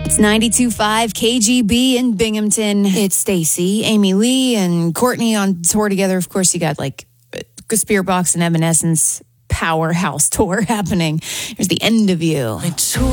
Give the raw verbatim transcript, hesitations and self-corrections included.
It's ninety-two point five K G B in Binghamton. It's Stacy, Amy Lee, and Courtney on tour together. Of course, you got like Spirit Box and Evanescence powerhouse tour happening. Here's The End of You.